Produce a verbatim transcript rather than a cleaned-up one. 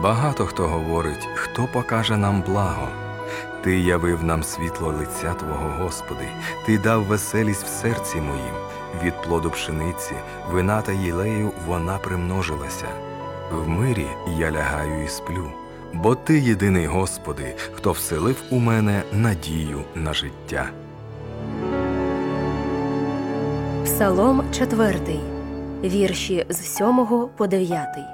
Багато хто говорить, хто покаже нам благо. Ти явив нам світло лиця Твого, Господи, Ти дав веселість в серці моїм. Від плоду пшениці, вина та єлею вона примножилася. В мирі я лягаю і сплю, бо Ти єдиний, Господи, хто вселив у мене надію на життя. Псалом четвертий, вірші з сьомого по дев'ятий.